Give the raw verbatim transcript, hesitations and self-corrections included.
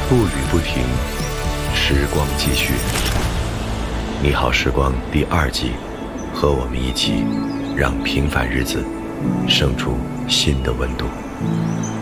步履不停，时光继续。你好，时光第二季，和我们一起，让平凡日子生出新的温度。